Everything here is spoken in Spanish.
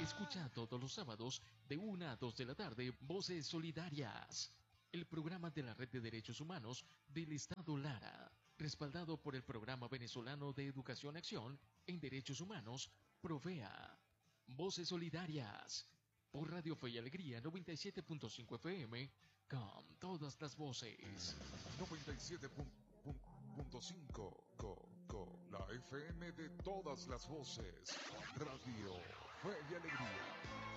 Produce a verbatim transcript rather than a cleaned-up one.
Escucha todos los sábados de una a dos de la tarde Voces Solidarias, el programa de la Red de Derechos Humanos del Estado Lara, respaldado por el Programa Venezolano de Educación Acción en Derechos Humanos, Provea. Voces Solidarias, por Radio Fe y Alegría noventa y siete punto cinco F M, con todas las voces. noventa y siete punto cinco, co, co, la F M de todas las voces. Radio Fe y Alegría.